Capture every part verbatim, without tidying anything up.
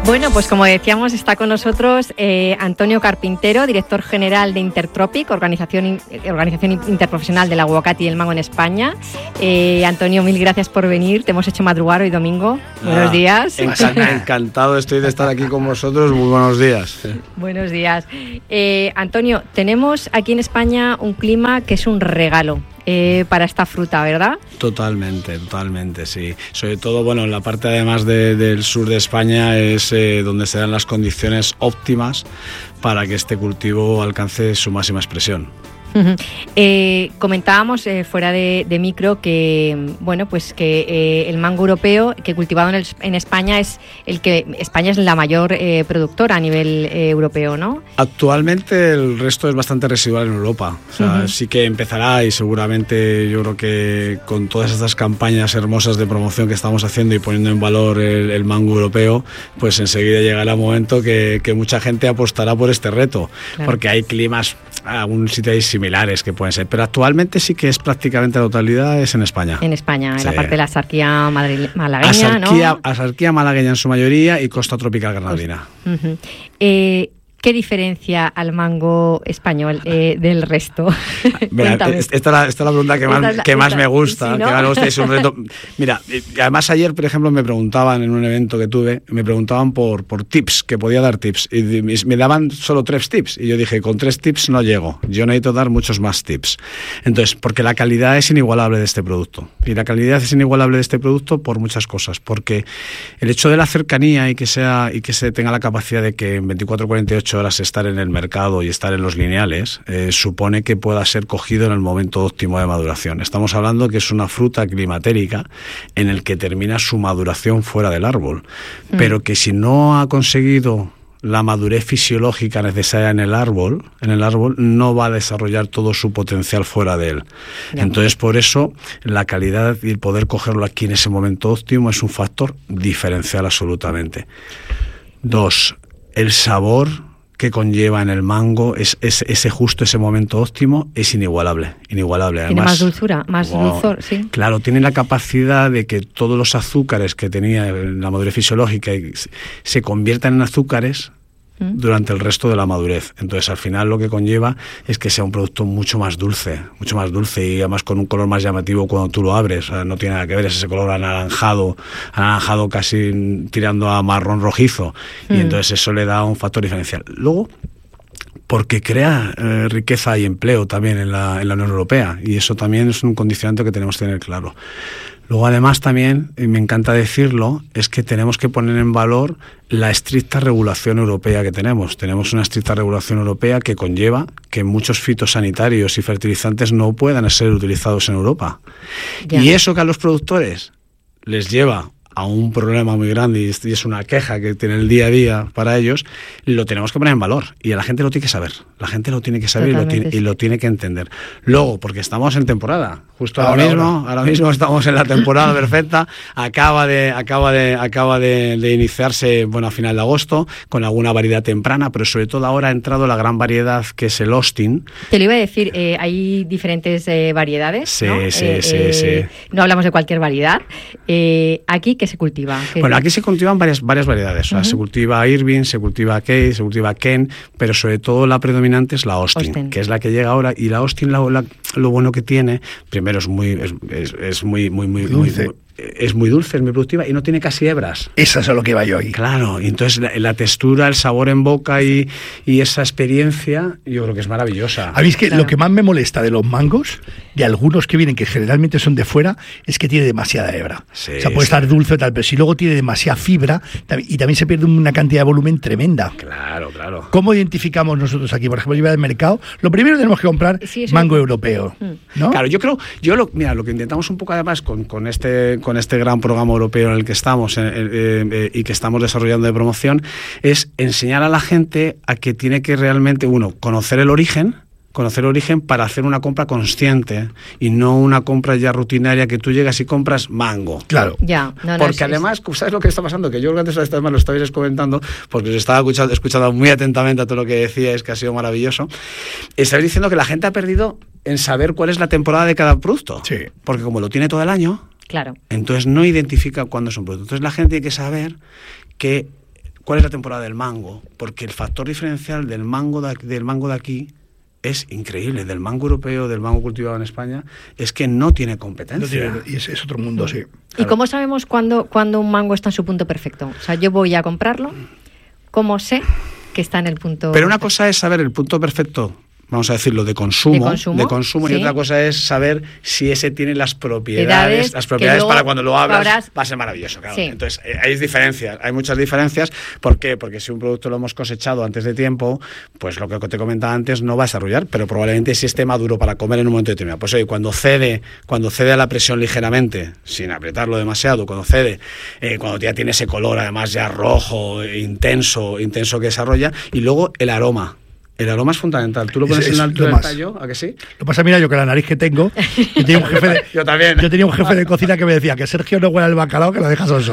Bueno, pues como decíamos, está con nosotros eh, Antonio Carpintero, director general de Intertropic, organización, organización interprofesional del aguacate y el mango en España. Eh, Antonio, mil gracias por venir. Te hemos hecho madrugar hoy domingo. Ah, buenos días. Encantado estoy de estar aquí con vosotros. Muy buenos días. Buenos días. Eh, Antonio, tenemos aquí en España un clima que es un regalo. Eh, para esta fruta, ¿verdad? Totalmente, totalmente, sí. Sobre todo, bueno, en la parte además de, del sur de España es eh, donde se dan las condiciones óptimas para que este cultivo alcance su máxima expresión. Uh-huh. Eh, comentábamos eh, fuera de, de micro que bueno pues que eh, el mango europeo que cultivado en, el, en España es el que España es la mayor eh, productora a nivel eh, europeo, ¿no? Actualmente el resto es bastante residual en Europa, o sea, uh-huh. sí que empezará y seguramente yo creo que con todas estas campañas hermosas de promoción que estamos haciendo y poniendo en valor el, el mango europeo, pues enseguida llegará el momento que, que mucha gente apostará por este reto, claro. Porque hay climas, algún sitio hay similares que pueden ser, pero actualmente sí que es prácticamente la totalidad es en España. En España, en sí. La parte de la Asarquía madri- malagueña, Asarquía, ¿no? Asarquía malagueña en su mayoría y costa tropical granadina. Uh-huh. Eh, ¿Qué diferencia al mango español eh, del resto? Mira, esta, esta, es la, esta es la pregunta que más, la, que más esta, me gusta. ¿sí, no? Que más me gusta es un reto. Mira, además ayer, por ejemplo, me preguntaban en un evento que tuve, me preguntaban por, por tips, que podía dar tips. Y me daban solo tres tips. Y yo dije, con tres tips no llego. Yo necesito dar muchos más tips. Entonces, porque la calidad es inigualable de este producto. Y la calidad es inigualable de este producto por muchas cosas. Porque el hecho de la cercanía y que sea y que se tenga la capacidad de que en veinticuatro a cuarenta y ocho horas estar en el mercado y estar en los lineales, eh, supone que pueda ser cogido en el momento óptimo de maduración. Estamos hablando que es una fruta climatérica en el que termina su maduración fuera del árbol, mm. pero que si no ha conseguido la madurez fisiológica necesaria en el árbol, en el árbol no va a desarrollar todo su potencial fuera de él. Ya. Entonces, por eso, la calidad y el poder cogerlo aquí en ese momento óptimo es un factor diferencial absolutamente. Dos, el sabor que conlleva en el mango, es, es, ese justo, ese momento óptimo, es inigualable, inigualable. Además, tiene más dulzura, más wow, dulzor, sí. Claro, tiene la capacidad de que todos los azúcares que tenía en la madurez fisiológica se conviertan en azúcares ¿Mm? durante el resto de la madurez. Entonces, al final lo que conlleva es que sea un producto mucho más dulce, mucho más dulce y además con un color más llamativo cuando tú lo abres. O sea, no tiene nada que ver, es ese color anaranjado, anaranjado casi tirando a marrón rojizo. Mm. Y entonces eso le da un factor diferencial. Luego, porque crea eh, riqueza y empleo también en la, en la Unión Europea, y eso también es un condicionante que tenemos que tener claro. Luego, además, también, y me encanta decirlo, es que tenemos que poner en valor la estricta regulación europea que tenemos. Tenemos una estricta regulación europea que conlleva que muchos fitosanitarios y fertilizantes no puedan ser utilizados en Europa. Ya. Y eso que a los productores les lleva a un problema muy grande y es una queja que tiene el día a día para ellos, lo tenemos que poner en valor y a la gente lo tiene que saber, la gente lo tiene que saber y lo tiene, y lo tiene que entender. Luego, porque estamos en temporada, justo ahora, ahora mismo, ahora. ahora mismo estamos en la temporada perfecta, acaba de acaba de acaba de, de iniciarse, bueno, a final de agosto, con alguna variedad temprana, pero sobre todo ahora ha entrado la gran variedad que es el Austin. Te lo iba a decir, eh, hay diferentes eh, variedades, sí, ¿no? Sí, eh, sí, eh, sí. No hablamos de cualquier variedad. Eh, aquí, ¿qué se cultiva? ¿Qué bueno, es? aquí se cultivan varias, varias variedades. O sea, uh-huh. Se cultiva Irving, se cultiva Kay, se cultiva Ken, pero sobre todo la predominante es la Austin, Austin. que es la que llega ahora. Y la Austin, la, la, lo bueno que tiene, primero es muy, es, es, es muy, muy, muy, muy, muy es muy dulce, es muy productiva y no tiene casi hebras. Eso es a lo que iba yo ahí. Claro, y entonces la, la textura, el sabor en boca y, y esa experiencia, yo creo que es maravillosa. ¿Habéis que claro. Lo que más me molesta de los mangos, de algunos que vienen, que generalmente son de fuera, es que tiene demasiada hebra? Sí, o sea, puede sí. estar dulce o tal, pero si luego tiene demasiada fibra y también se pierde una cantidad de volumen tremenda. Claro, claro. ¿Cómo identificamos nosotros aquí? Por ejemplo, llevar al mercado, lo primero que tenemos que comprar sí, mango es... europeo, ¿no? Claro, yo creo, yo lo, mira, lo que intentamos un poco además con, con este con este gran programa europeo en el que estamos eh, eh, eh, y que estamos desarrollando de promoción, es enseñar a la gente a que tiene que realmente, uno, conocer el origen, conocer el origen para hacer una compra consciente y no una compra ya rutinaria que tú llegas y compras mango. Claro. Ya, no, no, porque es, además, ¿sabes lo que está pasando? Que yo antes además lo estabais comentando, porque os estaba escuchando, escuchando muy atentamente a todo lo que decíais, que ha sido maravilloso. Estabais diciendo que la gente ha perdido en saber cuál es la temporada de cada producto. Sí. Porque como lo tiene todo el año, claro. entonces no identifica cuándo es un producto. Entonces la gente tiene que saber que ¿cuál es la temporada del mango? Porque el factor diferencial del mango de, del mango de aquí es increíble, del mango europeo, del mango cultivado en España, es que no tiene competencia. No tiene, y es, es otro mundo, sí. ¿Y cómo sabemos cuándo, cuándo un mango está en su punto perfecto? O sea, yo voy a comprarlo, ¿cómo sé que está en el punto Pero una perfecto? cosa es saber el punto perfecto, vamos a decirlo, de consumo, de consumo, de consumo sí. Y otra cosa es saber si ese tiene las propiedades, Edades, las propiedades para cuando lo abras habrás... va a ser maravilloso, claro. Sí. Entonces, eh, hay diferencias, hay muchas diferencias. ¿Por qué? Porque si un producto lo hemos cosechado antes de tiempo, pues lo que te comentaba antes no va a desarrollar, pero probablemente sí esté maduro para comer en un momento determinado. Pues oye, cuando cede, cuando cede a la presión ligeramente, sin apretarlo demasiado, cuando cede, eh, cuando ya tiene ese color además ya rojo, intenso, intenso que desarrolla, y luego el aroma. El aroma es fundamental. Tú lo pones Es- en es alto lo del más. tallo, ¿a que sí? Lo que pasa, mira, yo que la nariz que tengo, yo tenía un jefe de, Yo también. yo tenía un jefe de cocina que me decía que Sergio no huele al bacalao, que lo dejas oso.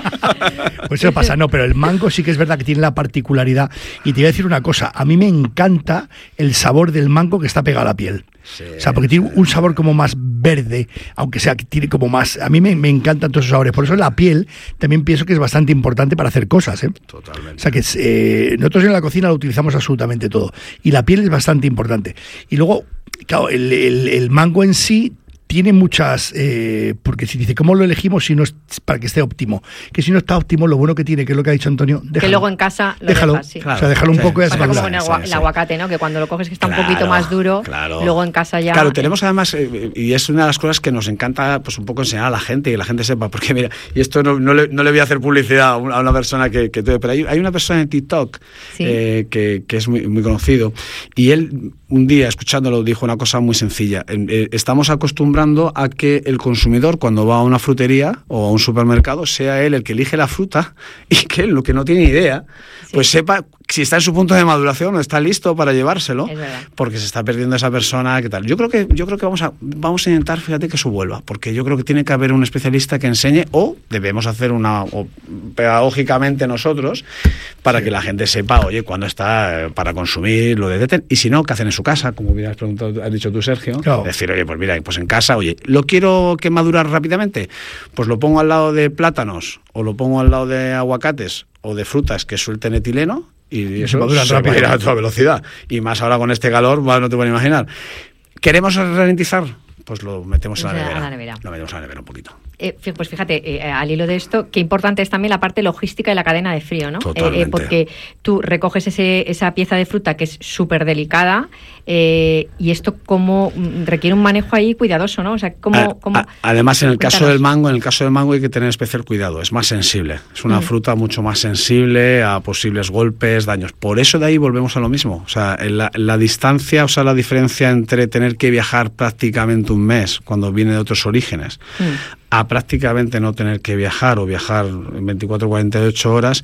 Pues eso pasa, no, pero el mango sí que es verdad que tiene la particularidad. Y te voy a decir una cosa, a mí me encanta el sabor del mango que está pegado a la piel. Sí, O sea, porque tiene un sabor como más verde, aunque sea que tiene como más... A mí me, me encantan todos esos sabores. Por eso la piel también pienso que es bastante importante para hacer cosas, ¿eh? Totalmente. O sea, que eh, nosotros en la cocina lo utilizamos absolutamente todo. Y la piel es bastante importante. Y luego, claro, el, el, el mango en sí tiene muchas... Eh, porque si dice, ¿cómo lo elegimos si no es para que esté óptimo? Que si no está óptimo, lo bueno que tiene, que es lo que ha dicho Antonio, déjalo. Que luego en casa lo déjalo. dejas, sí. Claro. O sea, déjalo un Sí. poco y ya se Pasa va a como curar. en el, Sí, agua- sí, el sí. aguacate, ¿no? Que cuando lo coges que está Claro, un poquito más duro, claro. luego en casa ya... Claro, tenemos además, eh, y es una de las cosas que nos encanta pues un poco enseñar a la gente y que la gente sepa, porque mira, y esto no, no, le, no le voy a hacer publicidad a una, a una persona que, que tuve, pero hay, hay una persona en TikTok Sí. eh, que, que es muy, muy conocido, y él un día escuchándolo dijo una cosa muy sencilla. En, eh, estamos acostumbrando a que el consumidor cuando va a una frutería o a un supermercado sea él el que elige la fruta y que él, lo que no tiene idea, Sí. pues sepa si está en su punto de maduración o está listo para llevárselo, Es verdad. porque se está perdiendo esa persona, ¿qué tal? Yo creo que yo creo que vamos a vamos a intentar, fíjate, que eso vuelva, porque yo creo que tiene que haber un especialista que enseñe, o debemos hacer una o pedagógicamente nosotros para Sí. que la gente sepa, oye, cuándo está eh, para consumir, lo detecten, y si no, ¿qué hacen en su casa? Como bien has preguntado, has dicho tú, Sergio, Claro. decir, oye, pues mira, pues en casa, oye, ¿lo quiero que madurar rápidamente? Pues lo pongo al lado de plátanos, o lo pongo al lado de aguacates, o de frutas que suelten etileno, y Y eso se maduran se va a rápido. ir a toda velocidad. Y más ahora con este calor, bueno, no te puedes imaginar. ¿Queremos ralentizar? Pues lo metemos en la Pues a nevera. la nevera. Lo metemos en la nevera un poquito. Eh, fi- pues fíjate, eh, al hilo de esto, qué importante es también la parte logística de la cadena de frío, ¿no? Totalmente. Eh, eh, porque tú recoges ese, esa pieza de fruta que es súper delicada eh, y esto como mm, requiere un manejo ahí cuidadoso, ¿no? O sea, ¿cómo...? A- cómo- a- además, en el caso Cuéntanos. del mango, en el caso del mango hay que tener especial cuidado. Es más sensible. Es una Mm. fruta mucho más sensible a posibles golpes, daños. Por eso de ahí volvemos a lo mismo. O sea, en la, la distancia, o sea, la diferencia entre tener que viajar prácticamente un mes cuando viene de otros orígenes, Mm. a prácticamente no tener que viajar o viajar en veinticuatro o cuarenta y ocho horas,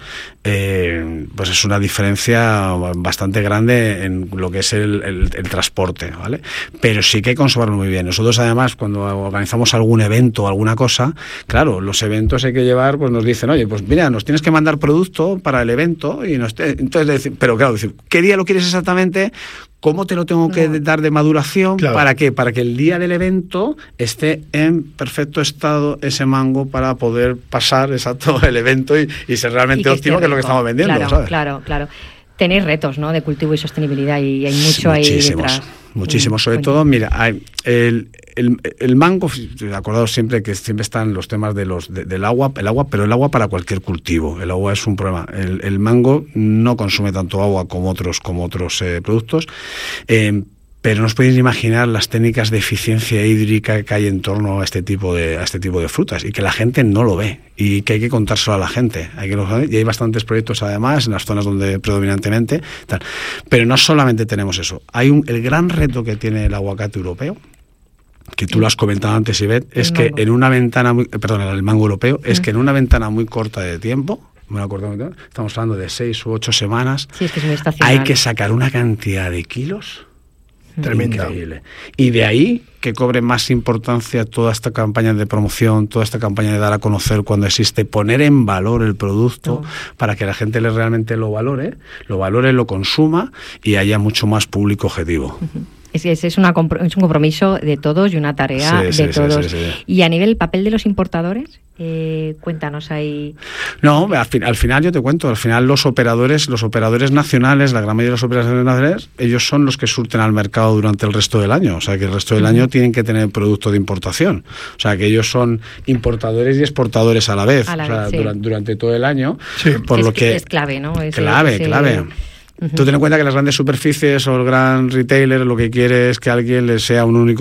eh, pues es una diferencia bastante grande en lo que es el, el, el transporte, ¿vale? Pero sí que hay que conservarlo muy bien. Nosotros además cuando organizamos algún evento o alguna cosa, claro, los eventos hay que llevar, pues nos dicen, oye, pues mira, nos tienes que mandar producto para el evento, y nos te... entonces decir, pero claro, decir, ¿qué día lo quieres exactamente? ¿Cómo te lo tengo que No. dar de maduración? Claro. ¿Para qué? Para que el día del evento esté en perfecto estado ese mango para poder pasar exacto el evento y, y ser realmente Y que óptimo, esté que es lo que rico. estamos vendiendo, Claro, ¿sabes? claro, claro. Tenéis retos, ¿no? De cultivo y sostenibilidad y hay mucho ahí Muchísimos, detrás. muchísimos. Mm, Sobre bueno. todo, mira, hay el, el, el mango, acordaos siempre que siempre están los temas de los de- del agua, el agua, pero el agua para cualquier cultivo. El agua es un problema. El, el mango no consume tanto agua como otros como otros eh, productos. Eh, pero no os podéis imaginar las técnicas de eficiencia hídrica que hay en torno a este tipo de a este tipo de frutas, y que la gente no lo ve y que hay que contárselo a la gente. Hay que, y hay bastantes proyectos además en las zonas donde predominantemente tal. Pero no solamente tenemos eso. Hay un, el gran reto que tiene el aguacate europeo, que tú lo has comentado antes, Ivette, es El que mango. en una ventana muy, eh, perdón, el mango europeo, es Mm. que en una ventana muy corta de tiempo, muy corta de tiempo, estamos hablando de seis u ocho semanas, Sí, es que es muy estacional. hay que sacar una cantidad de kilos Tremenda. increíble. Y de ahí que cobre más importancia toda esta campaña de promoción, toda esta campaña de dar a conocer cuando existe, poner en valor el producto Oh. para que la gente le realmente lo valore, lo valore, lo consuma y haya mucho más público objetivo. Es, es, es, una, es un compromiso de todos y una tarea sí, de sí, todos. Sí, sí, sí. Y a nivel el papel de los importadores, eh, cuéntanos ahí. No, al, fin, al final yo te cuento, al final los operadores, los operadores nacionales, la gran mayoría de los operadores nacionales, ellos son los que surten al mercado durante el resto del año. O sea, que el resto del uh-huh. año tienen que tener producto de importación. O sea, que ellos son importadores y exportadores a la vez. A la o sea, vez sí. durante, durante todo el año. Sí. Por es, lo que es clave, ¿no? Ese, clave, ese... clave. Uh-huh. Tú ten en cuenta que las grandes superficies o el gran retailer lo que quiere es que alguien les sea un único